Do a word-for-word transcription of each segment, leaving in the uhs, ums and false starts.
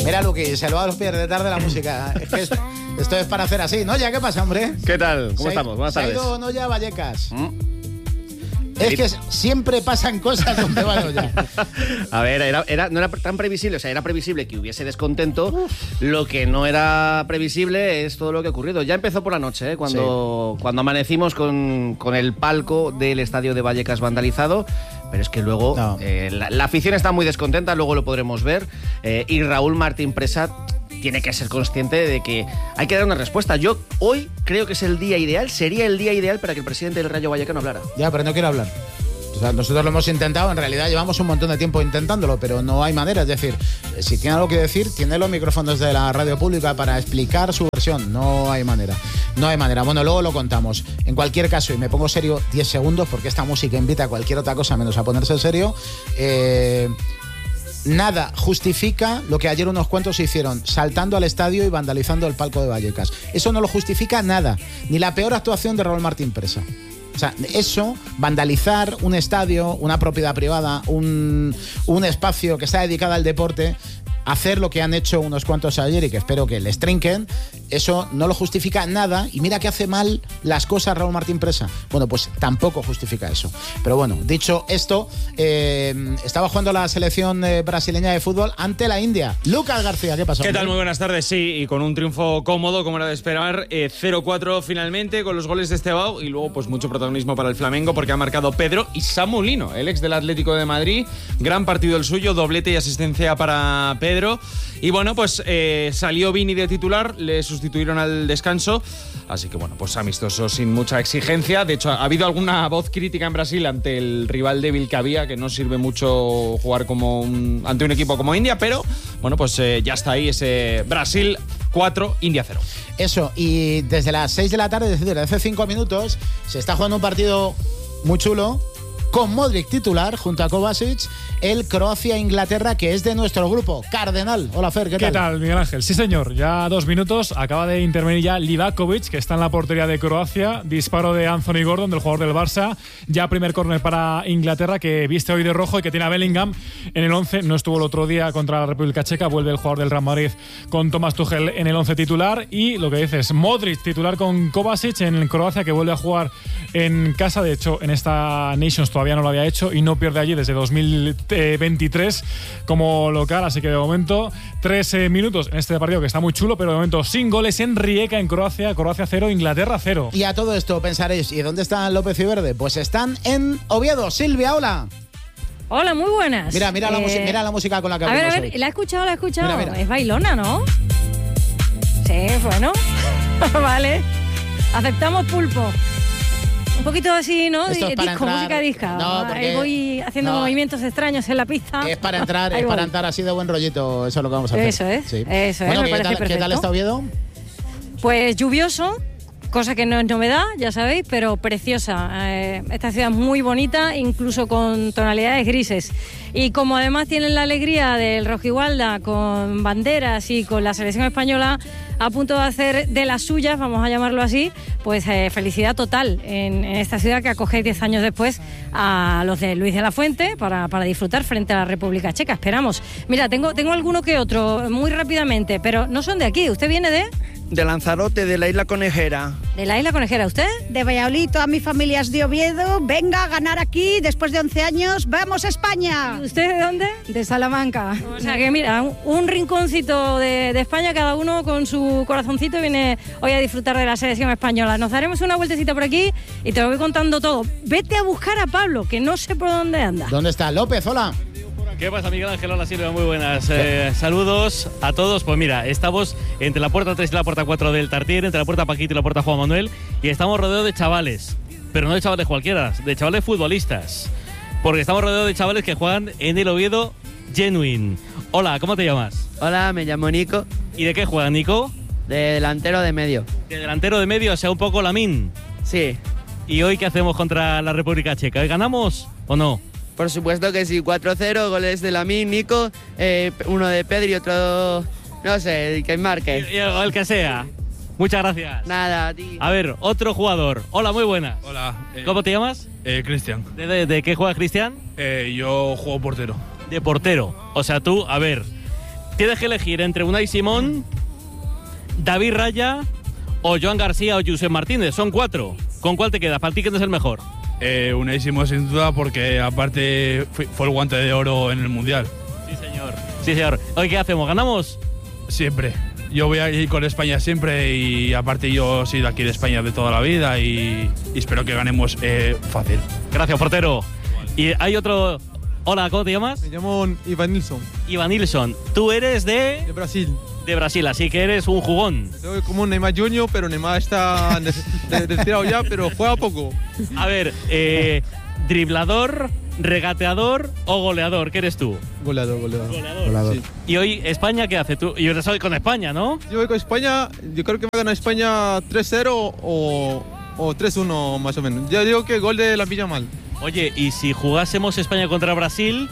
Mira, Luqui, se lo va a los pies de tarde la música. Es que es, esto es para hacer así, ¿no? ¿Ya qué pasa, hombre? ¿Qué tal? ¿Cómo Se estamos? Buenas ¿se tardes. ha ido Noya Vallecas? ¿Mm? Es que siempre pasan cosas donde va Noya. A ver, era, era, no era tan previsible, o sea, era previsible que hubiese descontento. Uf. Lo que no era previsible es todo lo que ha ocurrido. Ya empezó por la noche, ¿eh? cuando, sí. cuando amanecimos con, con el palco del estadio de Vallecas vandalizado. Pero es que luego no. eh, la, la afición está muy descontenta, luego lo podremos ver. Eh, y Raúl Martín Presa tiene que ser consciente de que hay que dar una respuesta. Yo hoy creo que es el día ideal, sería el día ideal para que el presidente del Rayo Vallecano hablara. Ya, pero no quiero hablar. O sea, nosotros lo hemos intentado, en realidad llevamos un montón de tiempo intentándolo, pero no hay manera. Es decir, si tiene algo que decir, tiene los micrófonos de la radio pública para explicar su versión. No hay manera. No hay manera. Bueno, luego lo contamos. En cualquier caso, y me pongo serio diez segundos, porque esta música invita a cualquier otra cosa menos a ponerse en serio. Eh... Nada justifica lo que ayer unos cuantos hicieron, saltando al estadio y vandalizando el palco de Vallecas. Eso no lo justifica nada, ni la peor actuación de Raúl Martín Presa. O sea, eso, vandalizar un estadio, una propiedad privada, un, un espacio que está dedicado al deporte, hacer lo que han hecho unos cuantos ayer y que espero que les trinquen, eso no lo justifica nada. Y mira que hace mal las cosas Raúl Martín Presa. Bueno, pues tampoco justifica eso. Pero bueno, dicho esto, eh, estaba jugando la selección eh, brasileña de fútbol ante la India. Lucas García, ¿qué pasó? ¿Qué tal? Muy buenas tardes. Sí, y con un triunfo cómodo, como era de esperar, eh, cero cuatro finalmente, con los goles de Estebao y luego pues mucho protagonismo para el Flamengo porque ha marcado Pedro y Samu Lino, el ex del Atlético de Madrid. Gran partido el suyo, doblete y asistencia para Pedro. Y bueno, pues eh, salió Vini de titular, le sustituyeron al descanso, así que bueno, pues amistoso sin mucha exigencia. De hecho, ha habido alguna voz crítica en Brasil ante el rival débil que había, que no sirve mucho jugar como un, ante un equipo como India, pero bueno, pues eh, ya está ahí ese Brasil cuatro, India cero. Eso, y desde las seis de la tarde, es decir, hace cinco minutos, se está jugando un partido muy chulo, con Modric titular, junto a Kovacic, el Croacia-Inglaterra, que es de nuestro grupo. Cardenal, hola Fer, ¿qué tal? ¿Qué tal, Miguel Ángel? Sí, señor, ya dos minutos, acaba de intervenir ya Livakovic, que está en la portería de Croacia, disparo de Anthony Gordon, del jugador del Barça, ya primer córner para Inglaterra, que viste hoy de rojo y que tiene a Bellingham en el once, no estuvo el otro día contra la República Checa, vuelve el jugador del Real Madrid con Thomas Tuchel en el once titular, y lo que dices, Modric titular con Kovacic en Croacia, que vuelve a jugar en casa, de hecho en esta Nations todavía no lo había hecho y no pierde allí desde dos mil veintitrés como local, así que de momento tres eh, minutos en este partido que está muy chulo, pero de momento sin goles en Rijeka, en Croacia, Croacia cero, Inglaterra cero. Y a todo esto pensaréis, ¿y dónde están López y Verde? Pues están en Oviedo. Silvia, hola. Hola, muy buenas. Mira, mira, eh... la, mira la música con la que A ver, a ver, hoy. la he escuchado, la he escuchado. Mira, mira. Es bailona, ¿no? Sí, bueno. Vale. Aceptamos pulpo. Un poquito así, ¿no? Esto es disco, entrar... música disca. No, porque... Ahí voy haciendo no. movimientos extraños en la pista. Es para entrar, es para entrar así de buen rollito, eso es lo que vamos a hacer. Eso es, sí. eso bueno, es, me ¿qué, parece tal, ¿qué tal está Oviedo? Pues lluvioso, cosa que no es novedad, ya sabéis, pero preciosa. Eh, esta ciudad es muy bonita, incluso con tonalidades grises. Y como además tienen la alegría del Rojigualda con banderas y con la selección española a punto de hacer de las suyas, vamos a llamarlo así, pues eh, felicidad total en, en esta ciudad que acoge diez años después a los de Luis de la Fuente para, para disfrutar frente a la República Checa. Esperamos. Mira, tengo, tengo alguno que otro, muy rápidamente, pero no son de aquí. ¿Usted viene de...? De Lanzarote, de la Isla Conejera. ¿De la Isla Conejera? ¿Usted? De Valladolid, toda mi familia es de Oviedo. Venga a ganar aquí después de once años. ¡Vamos a España! ¿Usted de dónde? De Salamanca. O sea que mira, un, un rinconcito de, de España, cada uno con su corazoncito, viene hoy a disfrutar de la selección española. Nos daremos una vueltecita por aquí y te lo voy contando todo. Vete a buscar a Pablo, que no sé por dónde anda. ¿Dónde está López? Hola. ¿Qué pasa, Miguel Ángel? Hola, Silvia, muy buenas. Eh, saludos a todos. Pues mira, estamos entre la puerta tres y la puerta cuatro del Tartier, entre la puerta Paquito y la puerta Juan Manuel, y estamos rodeados de chavales, pero no de chavales cualquiera, de chavales futbolistas, porque estamos rodeados de chavales que juegan en el Oviedo Genuine. Hola, ¿cómo te llamas? Hola, me llamo Nico. ¿Y de qué juegan, Nico? De delantero de medio. De delantero de medio, o sea, un poco Lamín. Sí. ¿Y hoy qué hacemos contra la República Checa? ¿Hoy ganamos o no? Por supuesto que sí, cuatro cero, goles de Lamín, Nico, eh, uno de Pedri y otro, no sé, el que marque. Y, y el que sea. Muchas gracias. Nada, a ti. A ver, otro jugador. Hola, muy buenas. Hola. Eh, ¿Cómo te llamas? Eh, Cristian. ¿De, de, ¿De qué juega Cristian? Eh, yo juego portero. De portero. O sea, tú, a ver, Tienes que elegir entre Unai Simón, David Raya o Joan García o Josep Martínez. Son cuatro. ¿Con cuál te quedas? ¿Para ti quién es el mejor? Eh, Unai Simón sin duda, porque aparte fue, fue el guante de oro en el Mundial. Sí, señor. Sí, señor. Hoy, ¿qué hacemos? ¿Ganamos? Siempre. Yo voy a ir con España siempre y aparte yo soy de aquí de España de toda la vida y, y espero que ganemos eh, fácil. Gracias, portero. Y hay otro... Hola, ¿cómo te llamas? Me llamo Ivan Nilsson. Ivan Nilsson. Tú eres de... De Brasil. De Brasil, así que eres un jugón. Soy como Neymar Junior, pero Neymar está retirado ya, pero juega poco. A ver, eh, driblador, regateador o goleador, ¿qué eres tú? Goleador, goleador. Goleador. Goleador. Sí. ¿Y hoy España qué hace? Tú, y ahora soy con España, ¿no? Yo voy con España, yo creo que va a ganar España tres cero o, o tres uno más o menos. Yo digo que gol de Lamine Yamal. Oye, y si jugásemos España contra Brasil,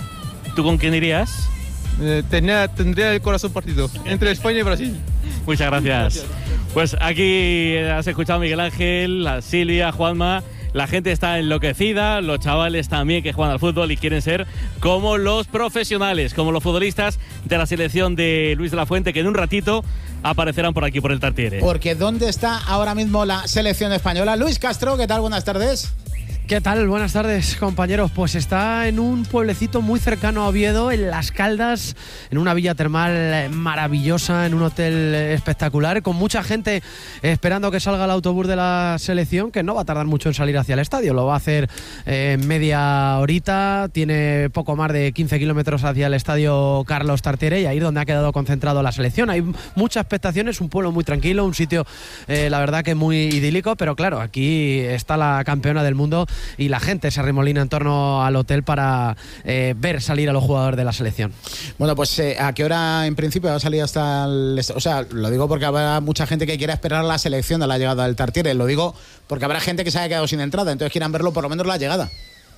¿tú con quién irías? Eh, tenía, tendría el corazón partido entre España y Brasil. Muchas gracias. gracias. Pues aquí has escuchado a Miguel Ángel, a Silvia, a Juanma. La gente está enloquecida, los chavales también que juegan al fútbol y quieren ser como los profesionales, como los futbolistas de la selección de Luis de la Fuente, que en un ratito aparecerán por aquí, por el Tartiere. Porque ¿dónde está ahora mismo la selección española? Luis Castro, ¿qué tal? Buenas tardes. ¿Qué tal? Buenas tardes, compañeros. Pues está en un pueblecito muy cercano a Oviedo, en Las Caldas, en una villa termal maravillosa, en un hotel espectacular, con mucha gente esperando que salga el autobús de la selección, que no va a tardar mucho en salir hacia el estadio. Lo va a hacer eh, en media horita, tiene poco más de quince kilómetros hacia el estadio Carlos Tartiere, y ahí es donde ha quedado concentrado la selección. Hay mucha expectación, es un pueblo muy tranquilo, un sitio, eh, la verdad que muy idílico, pero claro, aquí está la campeona del mundo y la gente se arremolina en torno al hotel para eh, ver salir a los jugadores de la selección. Bueno, pues eh, ¿a qué hora en principio va a salir hasta el... O sea, lo digo porque habrá mucha gente que quiera esperar la selección a la llegada del Tartiere. Lo digo porque habrá gente que se haya quedado sin entrada, entonces quieran verlo por lo menos la llegada.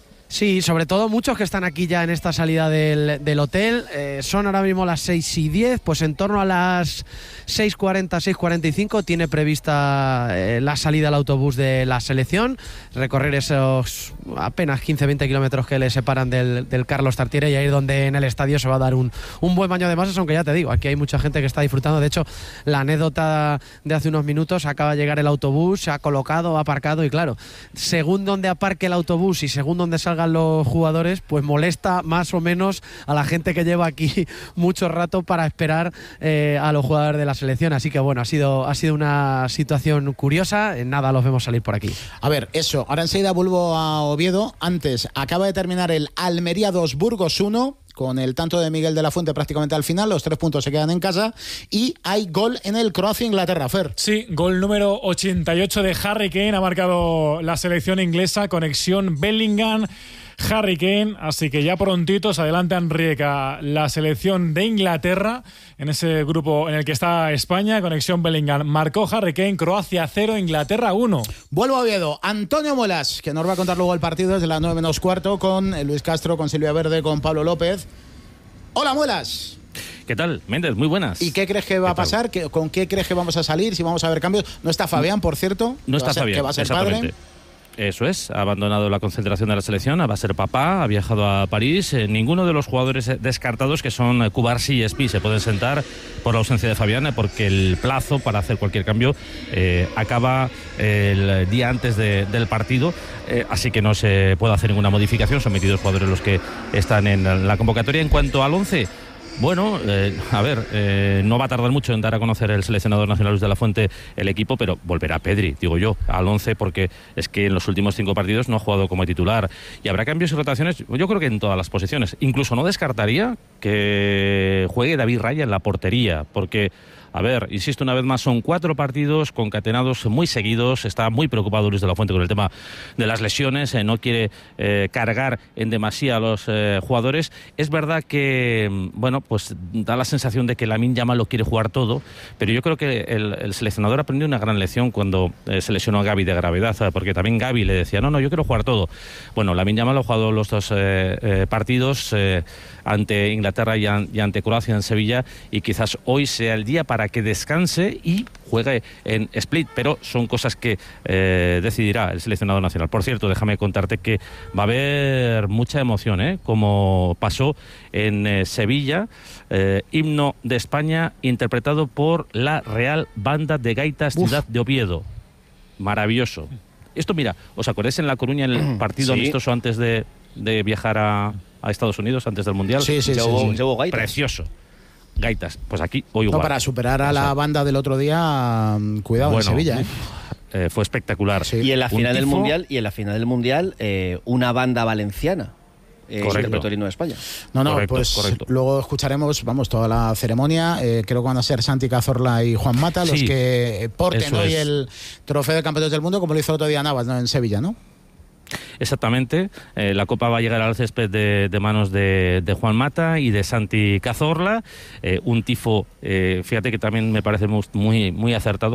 Sí, sobre todo muchos que están aquí ya en esta salida del, del hotel. Eh, son ahora mismo las seis y diez, pues en torno a las seis cuarenta, seis cuarenta y cinco tiene prevista eh, la salida al autobús de la selección, recorrer esos apenas quince a veinte kilómetros que le separan del, del Carlos Tartiere, y ahí es donde en el estadio se va a dar un, un buen baño de masas, aunque ya te digo, aquí hay mucha gente que está disfrutando. De hecho, la anécdota de hace unos minutos, acaba de llegar el autobús, se ha colocado, ha aparcado, y claro, según donde aparque el autobús y según donde salga los jugadores, pues molesta más o menos a la gente que lleva aquí mucho rato para esperar eh, a los jugadores de la selección. Así que bueno, ha sido, ha sido una situación curiosa. En nada los vemos salir por aquí. A ver, eso, ahora enseguida vuelvo a Oviedo. Antes, acaba de terminar el Almería dos, Burgos uno, con el tanto de Miguel de la Fuente prácticamente al final. Los tres puntos se quedan en casa y hay gol en el Croacia-Inglaterra, Fer. Sí, gol número ochenta y ocho de Harry Kane, ha marcado la selección inglesa, conexión Bellingham, Harry Kane, así que ya prontito se adelanta en Rijeka la selección de Inglaterra en ese grupo en el que está España. Conexión Bellingham, marcó Harry Kane, Croacia cero, Inglaterra uno. Vuelvo a Oviedo, Antonio Muelas, que nos va a contar luego el partido desde las nueve menos cuarto con Luis Castro, con Silvia Verde, con Pablo López. Hola, Muelas. ¿Qué tal, Méndez? Muy buenas. ¿Y qué crees que va a pasar? ¿Qué, ¿Con qué crees que vamos a salir? Si vamos a ver cambios. No está Fabián, por cierto. No está ser, Fabián, que va a ser exactamente. Padre. Eso es, ha abandonado la concentración de la selección, va a ser papá, ha viajado a París. Eh, ninguno de los jugadores descartados, que son Cubarsí y Espí, se pueden sentar por la ausencia de Fabián, porque el plazo para hacer cualquier cambio eh, acaba el día antes de, del partido, eh, así que no se puede hacer ninguna modificación. Son veintidós jugadores los que están en la convocatoria. En cuanto al once, bueno, eh, a ver, eh, no va a tardar mucho en dar a conocer el seleccionador nacional Luis de la Fuente el equipo, pero volverá Pedri, digo yo, al once, porque es que en los últimos cinco partidos no ha jugado como titular. Y habrá cambios y rotaciones, yo creo que en todas las posiciones. Incluso no descartaría que juegue David Raya en la portería, porque... A ver, insisto una vez más, son cuatro partidos concatenados muy seguidos. Está muy preocupado Luis de la Fuente con el tema de las lesiones. Eh, no quiere eh, cargar en demasía a los eh, jugadores. Es verdad que, bueno, pues da la sensación de que Lamine Yamal lo quiere jugar todo, pero yo creo que el, el seleccionador aprendió una gran lección cuando eh, se lesionó a Gavi de gravedad, ¿sabes? Porque también Gavi le decía, no, no, yo quiero jugar todo. Bueno, Lamine Yamal ha jugado los dos eh, eh, partidos eh, ante Inglaterra y, an, y ante Croacia en Sevilla, y quizás hoy sea el día para que descanse y juegue en Split, pero son cosas que eh, decidirá el seleccionado nacional. Por cierto, déjame contarte que va a haber mucha emoción, ¿eh? Como pasó en eh, Sevilla, eh, himno de España interpretado por la Real Banda de Gaitas Uf. Ciudad de Oviedo. Maravilloso. Esto, mira, ¿os acordáis en La Coruña, en el partido sí. amistoso antes de, de viajar a, a Estados Unidos, antes del Mundial? Sí, sí, ya sí, hubo, sí. Ya hubo gaitas. Precioso. Gaitas. Pues aquí, hoy igual. No, para superar a o sea, la banda del otro día, cuidado, bueno, en Sevilla, ¿eh? Eh, fue espectacular. Sí. Y en la final del mundial, y en la final del mundial, eh, una banda valenciana. Eh, correcto. El himno de España. No, no, correcto, pues correcto. Luego escucharemos, vamos, toda la ceremonia. Eh, creo que van a ser Santi Cazorla y Juan Mata los sí, que porten hoy es. el trofeo de campeones del mundo, como lo hizo el otro día Navas, ¿no? En Sevilla, ¿no? Exactamente, eh, la copa va a llegar al césped de, de manos de, de Juan Mata y de Santi Cazorla, eh, un tifo, eh, fíjate que también me parece muy, muy acertado.